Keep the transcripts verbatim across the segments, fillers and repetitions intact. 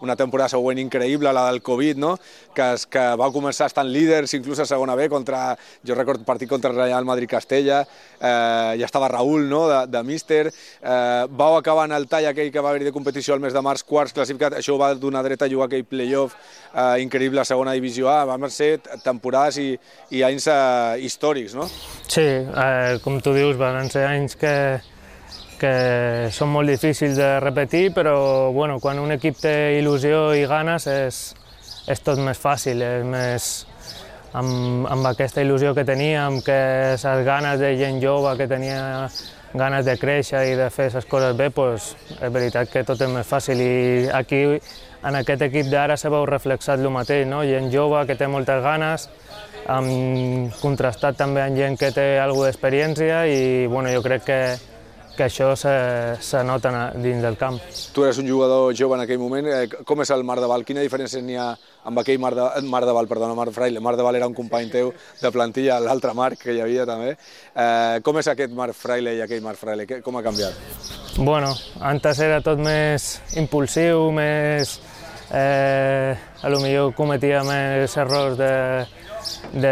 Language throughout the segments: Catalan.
una temporada següent increïble, la del Covid, no? que, es, que va començar estant líders, inclús a segona B, contra, jo recordo partit contra el Real Madrid-Castella, eh, ja estava Raúl, no? de, de míster, eh, vau acabar en el tall aquell que va haver-hi de competició al mes de març, quarts classificat, això va donar dret a jugar aquell play-off eh, increïble a segona divisió A, van ser temporades i, i anys eh, històrics, no? Sí, eh, com tu dius, van ser anys que, que són molt difícils de repetir, però bueno, quan un equip té il·lusió i ganes és, és tot més fàcil, és més amb, amb aquesta il·lusió que teníem, que les ganes de gent jove, que tenia ganes de créixer i de fer les coses bé, doncs és veritat que tot és més fàcil. I aquí, en aquest equip d'ara, se veu reflexat el mateix, no? Gent jove que té moltes ganes, hem contrastat també amb gent que té alguna d'experiència i bueno, jo crec que, que això se, se nota dins del camp. Tu eres un jugador jove en aquell moment, com és el Marc de Val? Quina diferència n'hi ha amb aquell Marc de, Marc de Val, perdona, Marc Fraile? Marc de Val era un company teu de plantilla, l'altre Marc que hi havia també. Eh, com és aquest Marc Fraile i aquell Marc Fraile? Com ha canviat? Bueno, antes era tot més impulsiu, més... Eh, a lo millor cometia més errors de... de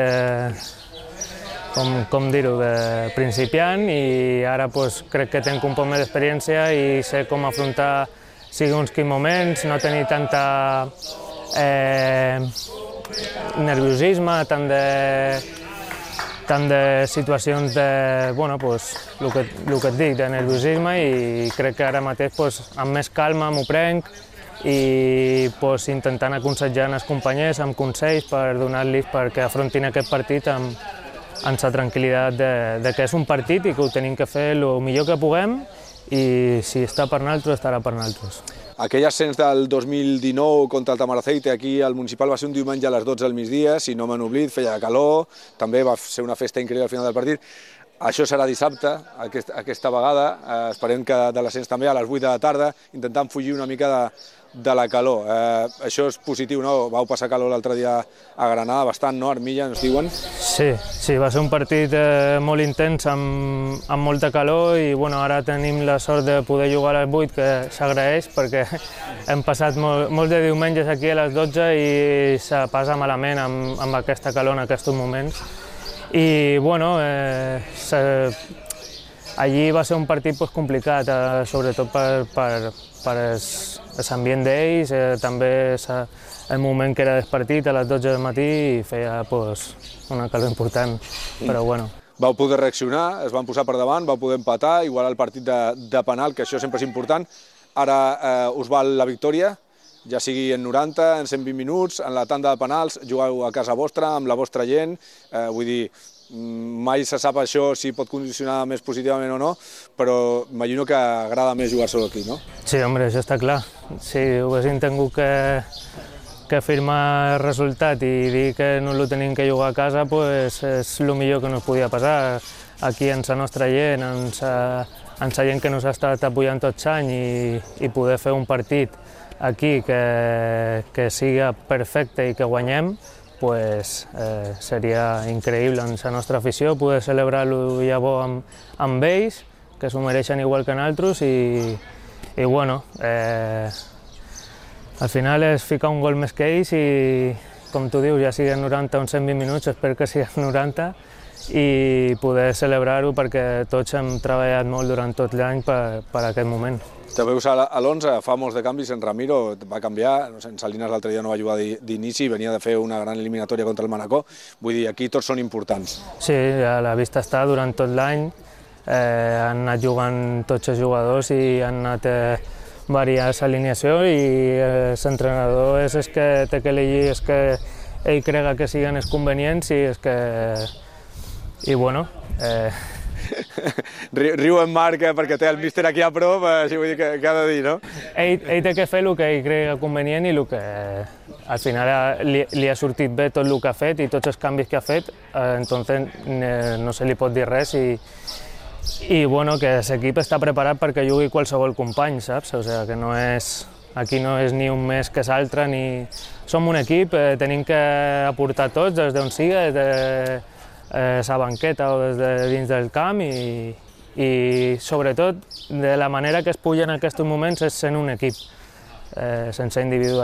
com, com dir-ho, de principiant i ara pues, crec que tenc un poc més d'experiència i sé com afrontar segons quins moments, no tenir tanta eh, nerviosisme, tant de, tant de situacions de, bueno, pues, el que, el que et dic, de nerviosisme i crec que ara mateix pues, amb més calma m'ho prenc i pues, intentant aconsellar els companys amb consells per donar-los perquè afrontin aquest partit amb, amb la tranquil·litat de, de que és un partit i que ho tenim que fer el millor que puguem i si està per nosaltres, estarà per nosaltres. Aquell ascens del dos mil dinou contra el Tamaraceite aquí al Municipal va ser un diumenge a les dotze del migdia, si no m'han oblidat, feia calor, també va ser una festa increïble al final del partit. Això serà dissabte, aquest, aquesta vegada, eh, esperem que de l'ascens també a les vuit de la tarda, intentant fugir una mica de, de la calor. Eh, això és positiu, no? Vau passar calor l'altre dia a Granada, bastant, no? Armilla, ens diuen? Sí, sí, va ser un partit eh, molt intens, amb, amb molta calor i bueno, ara tenim la sort de poder jugar a les vuit, que s'agraeix perquè hem passat molt, molts de diumenges aquí a les dotze i se passa malament amb, amb aquesta calor en aquests moments. I bueno, eh, se, allí va ser un partit pues, complicat, eh, sobretot per, per, per l'ambient d'ells, eh, també el moment que era del partit a les dotze del matí i feia pues, una calor important, però bueno. Vau poder reaccionar, es van posar per davant, vau poder empatar, igualar el partit de, de penal, que això sempre és important. Ara eh, us val la victòria, ja sigui en noranta, en cent vint minuts, en la tanda de penals, jugueu a casa vostra, amb la vostra gent, eh, vull dir, mai se sap això si pot condicionar més positivament o no, però m'imagino que agrada més jugar solo aquí, no? Sí, home, això està clar. Si haguéssim tingut que, que firmar el resultat i dir que no el tenim que jugar a casa, pues és el millor que ens podia passar. Aquí amb la nostra gent, amb la, amb la gent que ens ha estat apoyant tot l'any i, i poder fer un partit aquí que, que siga perfecte i que guanyem, pues, eh, seria increïble en la nostra afició poder celebrar-lo llavors amb, amb ells, que s'ho mereixen igual que nosaltres i, i bueno, eh, al final és ficar un gol més que ells i, com tu dius, ja sigui en noranta o en cent vint minuts, espero que sigui en noranta i poder celebrar-ho perquè tots hem treballat molt durant tot l'any per, per aquest moment. Te veus a l'onze, fa molts de canvis, en Ramiro va canviar, no sé, en Salinas l'altre dia no va jugar d'inici, venia de fer una gran eliminatòria contra el Manacor, vull dir, aquí tots són importants. Sí, a la vista està durant tot l'any, eh, han anat jugant tots els jugadors i han anat eh, variant l'alineació i eh, l'entrenador és el que té que elegir, és que ell crega que siguin els convenients i és que... i bueno... Eh, Riu en Marc eh, perquè té el míster aquí a prop, així vull dir que, que ha de dir, no? Ell, ell té que fer el que ell crega convenient i el que al final li, li ha sortit bé tot el que ha fet i tots els canvis que ha fet, eh, entonces eh, no se li pot dir res i, i bueno, que l'equip està preparat perquè jugui qualsevol company, saps? O sigui, que no és, aquí no és ni un més que l'altre, ni... Som un equip, eh, tenim que aportar tots des d'on siga, des de la banqueta o des de dins del camp i, i sobretot de la manera que es pugen en aquests moments és sent un equip, eh, sense individualitat.